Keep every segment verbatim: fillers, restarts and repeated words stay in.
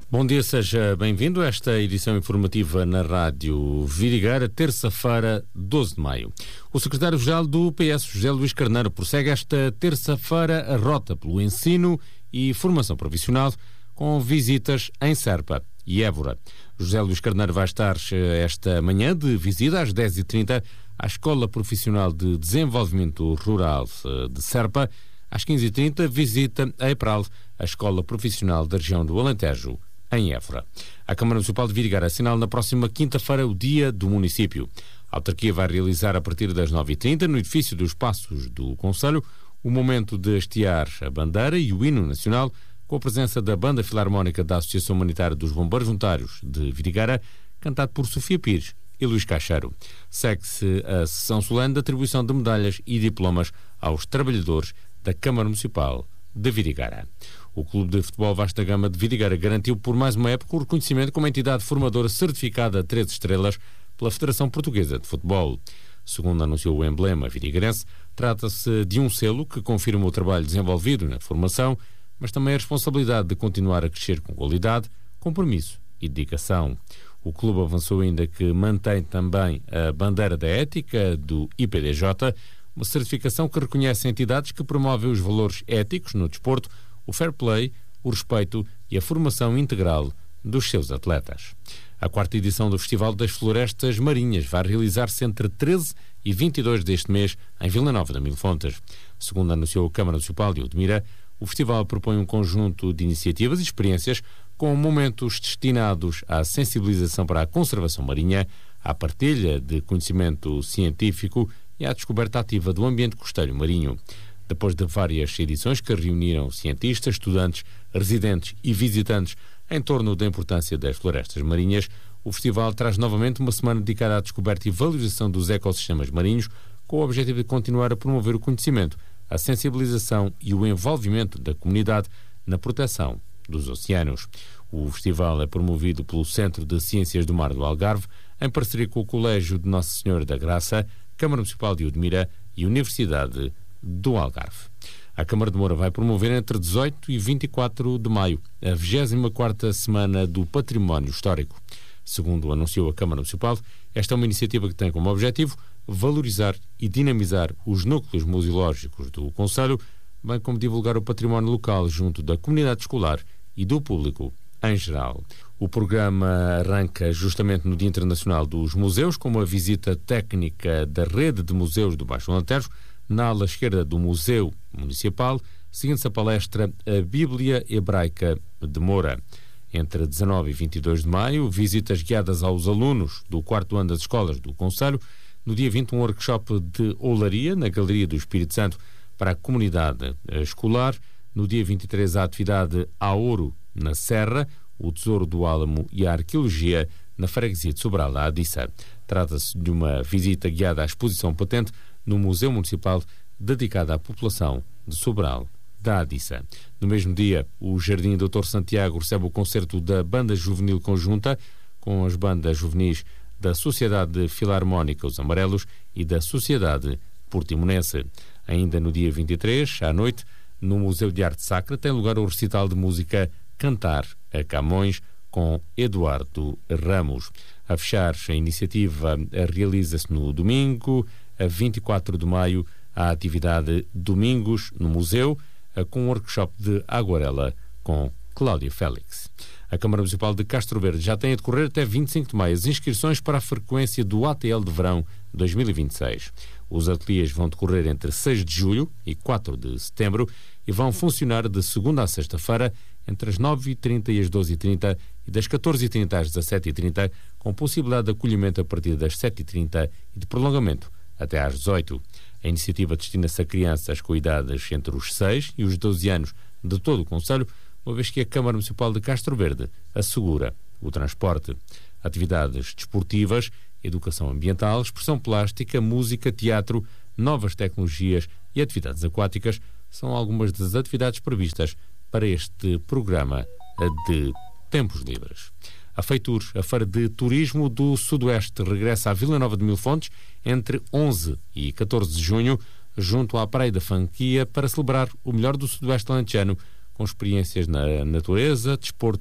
Bom dia, seja bem-vindo a esta edição informativa na Rádio Vidigueira, terça-feira, doze de maio. O secretário-geral do P S, José Luís Carneiro, prossegue esta terça-feira a rota pelo ensino e formação profissional com visitas em Serpa e Évora. José Luís Carneiro vai estar esta manhã de visita às dez e trinta à Escola Profissional de Desenvolvimento Rural de Serpa. Às quinze e trinta, visita a EPRAL, a Escola Profissional da Região do Alentejo, em Évora. A Câmara Municipal de Vidigueira assinala na próxima quinta-feira o Dia do Município. A autarquia vai realizar a partir das nove e trinta, no edifício dos Passos do Concelho, o momento de hastear a bandeira e o hino nacional, com a presença da Banda Filarmónica da Associação Humanitária dos Bombeiros Voluntários de Vidigueira, cantado por Sofia Pires e Luís Caixeiro. Segue-se a sessão solene de atribuição de medalhas e diplomas aos trabalhadores da Câmara Municipal de Vidigueira. O Clube de Futebol Vasta Gama de Vidigueira garantiu por mais uma época o reconhecimento como entidade formadora certificada a três estrelas pela Federação Portuguesa de Futebol. Segundo anunciou o emblema vidigueirense, trata-se de um selo que confirma o trabalho desenvolvido na formação, mas também a responsabilidade de continuar a crescer com qualidade, compromisso e dedicação. O clube avançou ainda que mantém também a bandeira da ética do I P D J, uma certificação que reconhece entidades que promovem os valores éticos no desporto, o fair play, o respeito e a formação integral dos seus atletas. A quarta edição do Festival das Florestas Marinhas vai realizar-se entre treze e vinte e dois deste mês em Vila Nova de Mil Fontes. Segundo anunciou a Câmara Municipal de Odmira, o festival propõe um conjunto de iniciativas e experiências com momentos destinados à sensibilização para a conservação marinha, à partilha de conhecimento científico e à descoberta ativa do ambiente costeiro marinho. Depois de várias edições que reuniram cientistas, estudantes, residentes e visitantes em torno da importância das florestas marinhas, o festival traz novamente uma semana dedicada à descoberta e valorização dos ecossistemas marinhos, com o objetivo de continuar a promover o conhecimento, a sensibilização e o envolvimento da comunidade na proteção dos oceanos. O festival é promovido pelo Centro de Ciências do Mar do Algarve, em parceria com o Colégio de Nossa Senhora da Graça, Câmara Municipal de Odmira e Universidade do Algarve. A Câmara de Moura vai promover entre dezoito e vinte e quatro de maio a vigésima quarta Semana do Património Histórico. Segundo anunciou a Câmara Municipal, esta é uma iniciativa que tem como objetivo valorizar e dinamizar os núcleos museológicos do concelho, bem como divulgar o património local junto da comunidade escolar e do público em geral. O programa arranca justamente no Dia Internacional dos Museus, com uma visita técnica da rede de museus do Baixo Alentejo, na ala esquerda do Museu Municipal, seguindo-se a palestra A Bíblia Hebraica de Moura. Entre dezanove e vinte e dois de maio, visitas guiadas aos alunos do quarto ano das escolas do concelho. No dia vinte, um workshop de olaria na Galeria do Espírito Santo para a comunidade escolar. No dia vinte e três, a atividade A Ouro na Serra, o Tesouro do Álamo e a Arqueologia na Freguesia de Sobral da Adissa. Trata-se de uma visita guiada à exposição patente no Museu Municipal dedicada à população de Sobral da Adissa. No mesmo dia, o Jardim doutor Santiago recebe o concerto da Banda Juvenil Conjunta com as bandas juvenis da Sociedade Filarmónica Os Amarelos e da Sociedade Portimonense. Ainda no dia vinte e três, à noite, no Museu de Arte Sacra, tem lugar o recital de música Cantar a Camões com Eduardo Ramos. A fechar a iniciativa realiza-se no domingo, a vinte e quatro de maio, a atividade Domingos no Museu, com um workshop de aguarela com Cláudia Félix. A Câmara Municipal de Castro Verde já tem a decorrer até vinte e cinco de maio as inscrições para a frequência do A T L de Verão dois mil e vinte e seis. Os ateliês vão decorrer entre seis de julho e quatro de setembro e vão funcionar de segunda a sexta-feira entre as nove e trinta e as doze e trinta e das catorze e trinta às dezassete e trinta, com possibilidade de acolhimento a partir das sete e trinta e de prolongamento até às dezoito. A iniciativa destina-se a crianças com idades entre os seis e os doze anos de todo o concelho, uma vez que a Câmara Municipal de Castro Verde assegura o transporte. Atividades desportivas, educação ambiental, expressão plástica, música, teatro, novas tecnologias e atividades aquáticas são algumas das atividades previstas para este programa de tempos livres. A Feitur, a Feira de Turismo do Sudoeste, regressa à Vila Nova de Mil Fontes entre onze e catorze de junho, junto à Praia da Fanquia, para celebrar o melhor do Sudoeste alentejano, com experiências na natureza, desporto,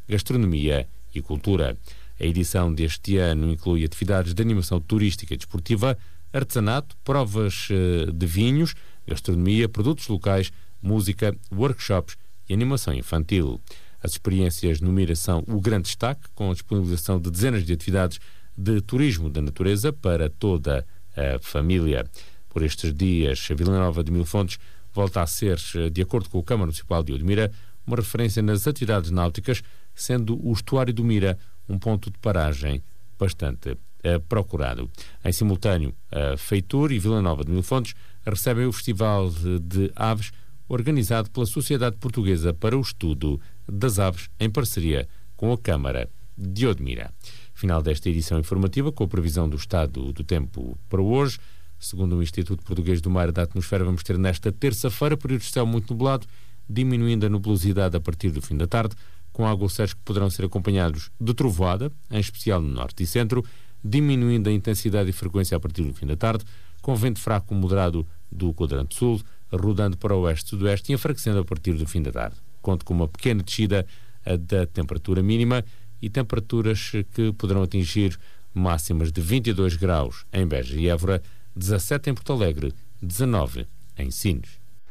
gastronomia e cultura. A edição deste ano inclui atividades de animação turística e desportiva, artesanato, provas de vinhos, gastronomia, produtos locais, música, workshops e animação infantil. As experiências no Mira são o grande destaque, com a disponibilização de dezenas de atividades de turismo da natureza para toda a família. Por estes dias, a Vila Nova de Mil Fontes volta a ser, de acordo com a Câmara Municipal de Odmira, uma referência nas atividades náuticas, sendo o estuário do Mira um ponto de paragem bastante uh, procurado. Em simultâneo, a Feitur e Vila Nova de Mil Fontes recebem o Festival de, de Aves, organizado pela Sociedade Portuguesa para o Estudo das Aves, em parceria com a Câmara de Odmira. Final desta edição informativa, com a previsão do estado do tempo para hoje. Segundo o Instituto Português do Mar e da Atmosfera, vamos ter nesta terça-feira período de céu muito nublado, diminuindo a nubosidade a partir do fim da tarde, com aguaceiros que poderão ser acompanhados de trovoada, em especial no norte e centro, diminuindo a intensidade e frequência a partir do fim da tarde, com vento fraco moderado do quadrante sul, rodando para o oeste e sudoeste e enfraquecendo a partir do fim da tarde. Conto com uma pequena descida da temperatura mínima e temperaturas que poderão atingir máximas de vinte e dois graus em Beja e Évora, dezassete em Porto Alegre, dezanove em Sines.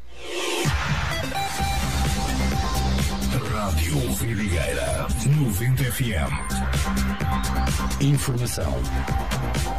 Rádio Vidigueira noventa F M. Informação